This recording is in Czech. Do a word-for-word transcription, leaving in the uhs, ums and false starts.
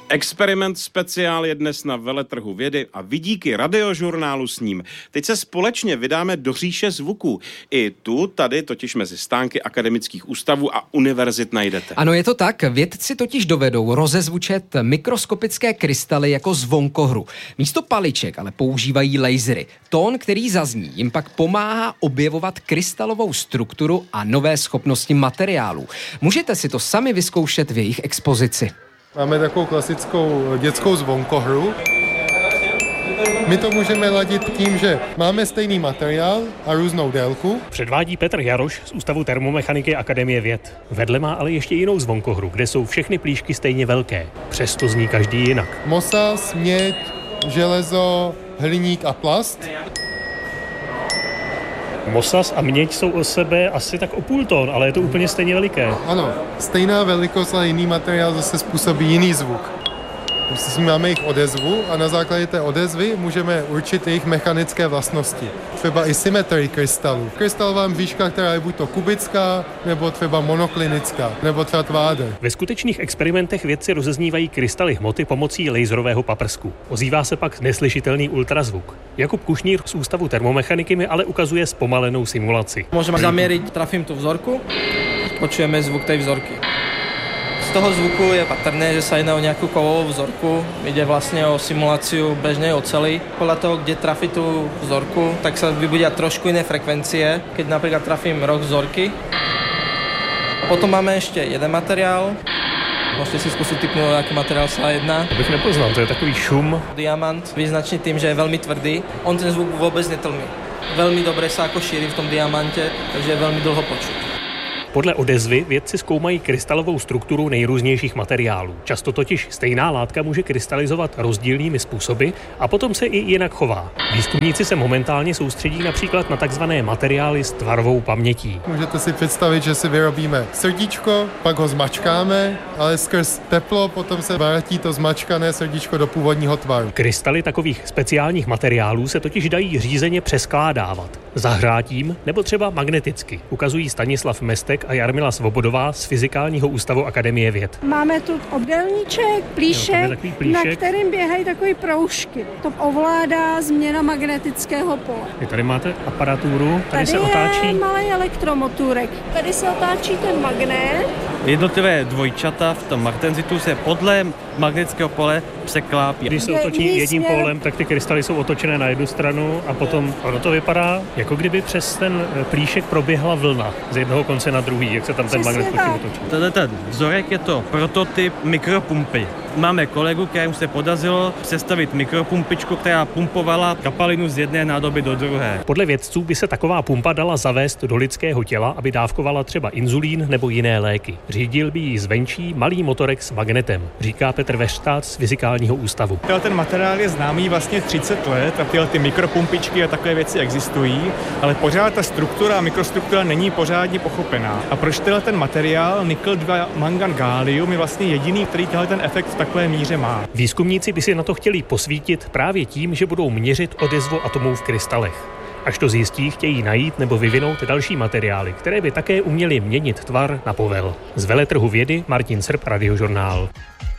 Experiment speciál je dnes na veletrhu vědy a vidíky Radiožurnálu s ním. Teď se společně vydáme do říše zvuků. I tu, tady totiž mezi stánky akademických ústavů a univerzit najdete. Ano, je to tak. Vědci totiž dovedou rozezvučet mikroskopické krystaly jako zvonkohru. Místo paliček ale používají lasery. Tón, který zazní, jim pak pomáhá objevovat krystalovou strukturu a nové schopnosti materiálů. Můžete si to sami vyzkoušet v jejich expozici. Máme takovou klasickou dětskou zvonkohru. My to můžeme ladit tím, že máme stejný materiál a různou délku. Předvádí Petr Jaroš z Ústavu termomechaniky Akademie věd. Vedle má ale ještě jinou zvonkohru, kde jsou všechny plíšky stejně velké. Přesto zní každý jinak. Mosas, měď, železo, hliník a plast. Mosas a měď jsou o sebe asi tak o půl tón, ale je to úplně stejně veliké. Ano, stejná velikost, ale jiný materiál zase způsobí jiný zvuk. S ním máme jejich odezvu a na základě té odezvy můžeme určit jejich mechanické vlastnosti. Třeba i symetrii krystalů. Krystalová výška, která je buď to kubická, nebo třeba monoklinická, nebo třeba tváde. Ve skutečných experimentech vědci rozeznívají krystaly hmoty pomocí laserového paprsku. Ozývá se pak neslyšitelný ultrazvuk. Jakub Kušnýr z Ústavu termomechaniky mi ale ukazuje zpomalenou simulaci. Môžeme zameriť, trafím tú vzorku, počujeme zvuk tej vzorky. Z toho zvuku je patrné, že sa jedná o nejakú kovovú vzorku. Ide vlastne o simuláciu bežnej oceli. Podľa toho, kde trafí tú vzorku, tak sa vybudia trošku iné frekvencie. Keď napríklad trafím roh vzorky. Potom máme ešte jeden materiál. Môžete si skúsiť tipnúť, o aký materiál sa jedná. To bych nepoznal, to je takový šum. Diamant, význačný tým, že je veľmi tvrdý. On ten zvuk vôbec netlmí. Veľmi dobre sa ako šíri v tom diamante, takže je veľmi dlho počuť. Podle odezvy vědci zkoumají krystalovou strukturu nejrůznějších materiálů. Často totiž stejná látka může krystalizovat rozdílnými způsoby a potom se i jinak chová. Výzkumníci se momentálně soustředí například na takzvané materiály s tvarovou pamětí. Můžete si představit, že si vyrobíme srdíčko, pak ho zmačkáme, ale skrz teplo potom se vrátí to zmačkané srdíčko do původního tvaru. Krystaly takových speciálních materiálů se totiž dají řízeně přeskládávat. Zahřátím nebo třeba magneticky, ukazují Stanislav Mestek a Jarmila Svobodová z Fyzikálního ústavu Akademie věd. Máme tu obdélníček, plíšek, jo, plíšek, na kterým běhají takové proužky. To ovládá změna magnetického pole. Vy tady máte aparaturu, tady, tady se otáčí. Tady je malý elektromotůrek. Tady se otáčí ten magnet. Jednotlivé dvojčata v tom magnezitu se podle magnetického pole překlápí. Když se otočí jedním směr... polem, tak ty krystaly jsou otočené na jednu stranu a potom ono to vypadá, jako kdyby přes ten plíšek proběhla vlna z jednoho konce na druhý, jak se tam ten magnet otočí. Tenhle vzorek je to prototyp mikropumpy. Máme kolegu, kterému se podařilo sestavit mikropumpičku, která pumpovala kapalinu z jedné nádoby do druhé. Podle vědců by se taková pumpa dala zavést do lidského těla, aby dávkovala třeba inzulín nebo jiné léky. Řídil by ji zvenčí malý motorek s magnetem, říká Petr Veštát z Fyzikálního ústavu. Ten materiál je známý vlastně třicet let a tyhle ty mikropumpičky a takové věci existují, ale pořád ta struktura, mikrostruktura není pořádně pochopená. A proč tenhle ten materiál, nikl dva mangan gálium, je vlastně jediný, který tenhle ten efekt v takové míře má. Výzkumníci by si na to chtěli posvítit právě tím, že budou měřit odezvu atomů v krystalech. Až to zjistí, chtějí najít nebo vyvinout další materiály, které by také uměly měnit tvar na povel. Z veletrhu vědy Martin Srb, Radiožurnál.